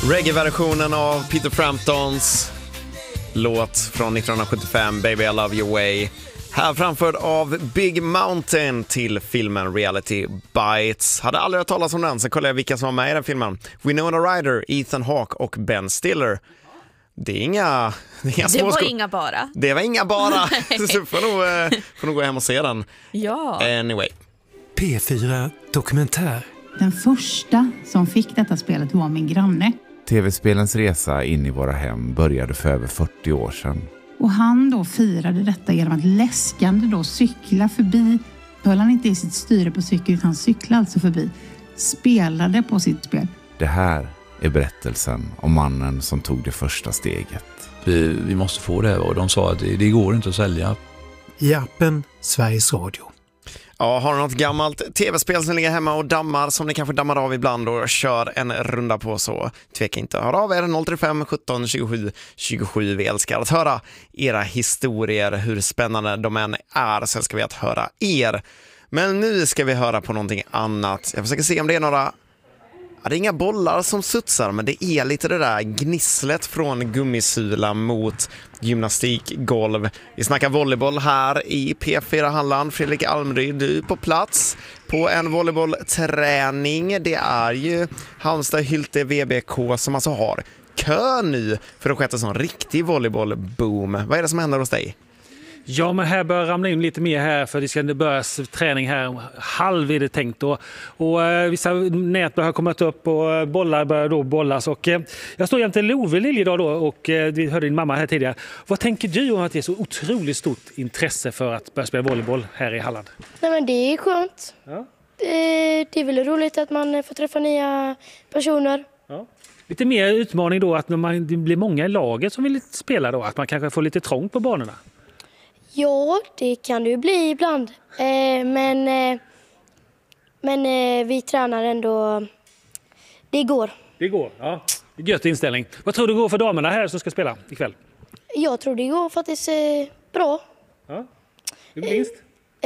Reggae-versionen av Peter Framptons låt från 1975, Baby I Love Your Way. Här framförd av Big Mountain till filmen Reality Bites. Hade aldrig hört talas om den, så kollade jag vilka som var med i den filmen. Winona Ryder, Ethan Hawke och Ben Stiller. Det är inga det var inga bara. Det var inga bara. Så får nog gå hem och se den. Ja. Anyway. P4 Dokumentär. Den första som fick detta spelet var min granne. TV-spelens resa in i våra hem började för över 40 år sedan. Och han då firade detta genom att läskande då cykla förbi. Höll han inte i sitt styre på cykel utan cyklade alltså förbi. Spelade på sitt spel. Det här är berättelsen om mannen som tog det första steget. Vi måste få det här, och de sa att det går inte att sälja. I appen Sveriges Radio. Ja, har du något gammalt tv-spel som ligger hemma och dammar som ni kanske dammar av ibland och kör en runda på, så tveka inte. Hör av er 035 17 27 27. Vi älskar att höra era historier, hur spännande de än är, så ska vi att höra er. Men nu ska vi höra på någonting annat. Jag försöker se om det är några... Ja, det är inga bollar som sutsar, men det är lite det där gnisslet från gummisula mot gymnastikgolv. Vi snackar volleyboll här i P4 Halland. Fredrik Almryd, du är på plats på en volleybollträning. Det är ju Halmstad Hylte VBK som alltså har kö nu för att sköta en sån riktig volleybollboom. Vad är det som händer hos dig? Ja, men här börjar ramla in lite mer här, för det ska börja träning här halv är det tänkt då. Och vissa nät börjar komma upp och bollar börjar då bollas. Och jag står jämte Love Liljedag då, och vi hörde din mamma här tidigare. Vad tänker du om att det är så otroligt stort intresse för att börja spela volleyboll här i Halland? Nej, men det är skönt. Ja. Det är väl roligt att man får träffa nya personer. Ja. Lite mer utmaning då, att det blir många i laget som vill spela då, att man kanske får lite trångt på banorna. Ja, det kan det ju bli ibland. Men vi tränar ändå. Det går. Det går, ja. Det är gött inställning. Vad tror du går för damerna här som ska spela ikväll? Jag tror det går faktiskt bra. Ja. Det blir vinst?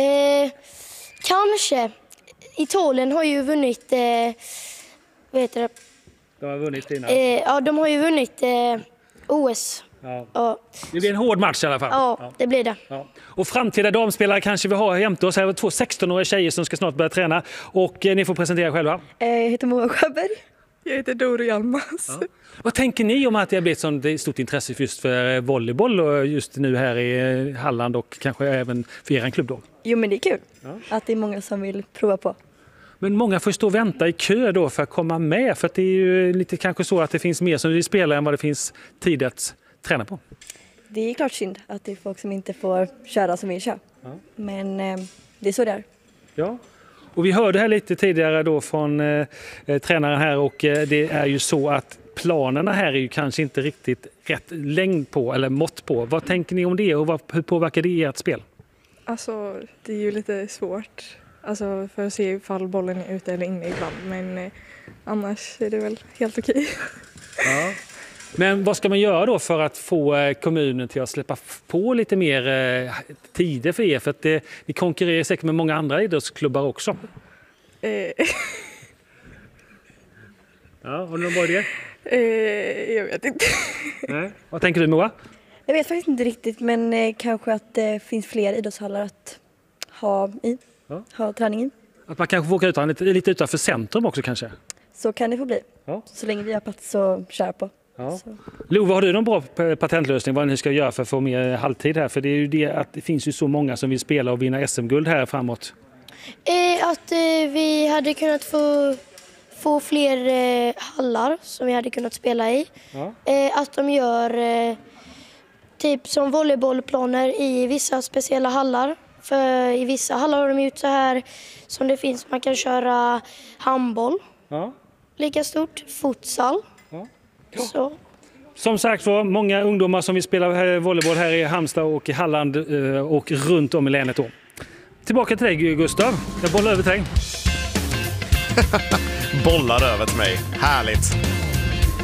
Kanske. Italien har ju vunnit... vad heter det? De har vunnit innan. Ja, de har ju vunnit OS. Ja. Ja. Det blir en hård match i alla fall. Ja, det blir det. Ja. Och framtida damspelare kanske vi har jämte oss. Här är 2 16-åriga tjejer som ska snart börja träna. Och ni får presentera själva. Jag heter Moa Sjöberg. Jag heter Doro Hjalmars. Ja. Vad tänker ni om att det har blivit sånt stort intresse just för volleyboll och just nu här i Halland och kanske även för er klubb då? Jo, men det är kul att det är många som vill prova på. Men många får stå och vänta i kö då för att komma med. För att det är ju lite kanske så att det finns mer som vi spelar än vad det finns tid att träna på. Det är klart synd att det är folk som inte får köra som vill köra. Ja. Men det är så det är. Ja, och vi hörde här lite tidigare då från tränaren här, och det är ju så att planerna här är ju kanske inte riktigt rätt längd på eller mått på. Vad tänker ni om det och hur påverkar det ert spel? Alltså, det är ju lite svårt. Alltså, för att se ifall bollen är ute eller inne ibland. Men annars är det väl helt okej. Ja. Men vad ska man göra då för att få kommunen till att släppa på lite mer tider för er? För att ni konkurrerar säkert med många andra idrottsklubbar också. Ja, har du någon bra idé? Jag vet inte. Nej. Vad tänker du, Moa? Jag vet faktiskt inte riktigt, men kanske att det finns fler idrottshallar att ha träning i. Att man kanske får åka lite utanför centrum också kanske? Så kan det få bli. Ja. Så länge vi har plats så kör på. Ja. Lova, har du någon bra patentlösning vad ni ska göra för att få mer halvtid här? För det är ju det att det finns ju så många som vill spela och vinna SM-guld här framåt. Att vi hade kunnat få fler hallar som vi hade kunnat spela i. Ja. Att de gör typ som volleybollplaner i vissa speciella hallar. För i vissa hallar har de gjort så här som det finns. Man kan köra handboll. Ja. Lika stort. Futsal. Ja. Så. Som sagt var, många ungdomar som vill spela volleyboll här i Halmstad och i Halland och runt om i länet då. Tillbaka till dig, Gustav. Jag bollar över till dig. Bollar över till mig. Härligt.